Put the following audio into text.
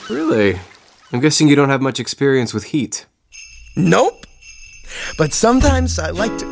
Really? I'm guessing you don't have much experience with heat. Nope. But sometimes I like to...